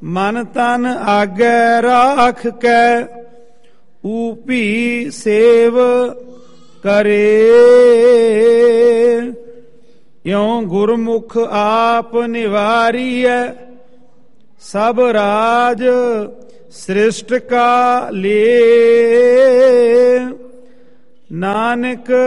ਮਨ ਤਨ ਆਗੈ ਰਾਖ ਕੈ, ਊਪੀ ਸੇਵ ਕਰੇ। ਇਉਂ ਗੁਰਮੁਖ ਆਪ ਨਿਵਾਰੀਐ, ਸਭ ਰਾਜ ਸ੍ਰਿਸ਼ਟ ਕਾ ਲੇ। ਨਾਨਕ